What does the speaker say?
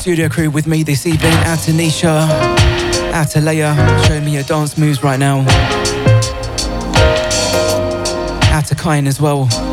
studio crew with me this evening. Out to Nisha, out to Leia, showing me your dance moves right now. Out to Kine as well.